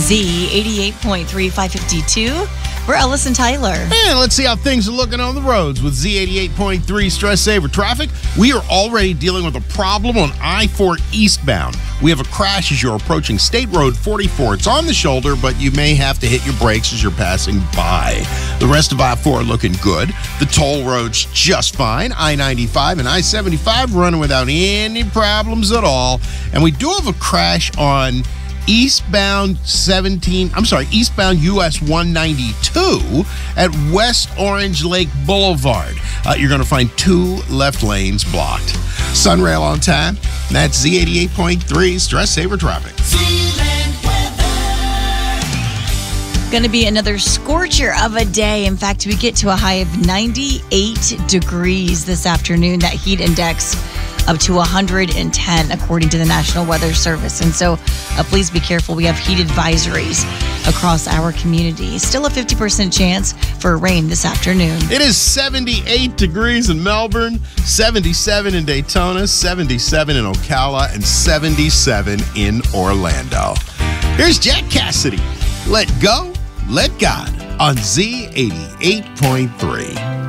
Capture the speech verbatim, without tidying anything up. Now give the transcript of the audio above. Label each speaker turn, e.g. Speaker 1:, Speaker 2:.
Speaker 1: Z eighty-eight point three, five fifty-two. We're Ellis and Tyler.
Speaker 2: And let's see how things are looking on the roads with Z eighty-eight point three Stress Saver Traffic. We are already dealing with a problem on I four eastbound. We have a crash as you're approaching State Road forty-four. It's on the shoulder, but you may have to hit your brakes as you're passing by. The rest of I four looking good. The toll road's just fine. I ninety-five and I seventy-five running without any problems at all. And we do have a crash on eastbound seventeen, I'm sorry, eastbound U S one ninety-two at West Orange Lake Boulevard. Uh, you're going to find two left lanes blocked. Sunrail on time. That's Z eighty-eight point three Stress Saver Traffic.
Speaker 1: Going to be another scorcher of a day. In fact, we get to a high of ninety-eight degrees this afternoon. That heat index up to one hundred ten, according to the National Weather Service. And so uh, please be careful. We have heat advisories across our community. Still a fifty percent chance for rain this afternoon.
Speaker 2: It is seventy-eight degrees in Melbourne, seventy-seven in Daytona, seventy-seven in Ocala, and seventy-seven in Orlando. Here's Jack Cassidy. Let go, let God on Z eighty-eight point three.